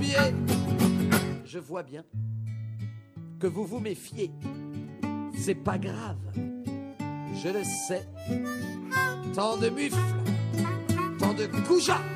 premier. Je vois bien que vous vous méfiez. C'est pas grave, je le sais. Tant de mufles, tant de goujats,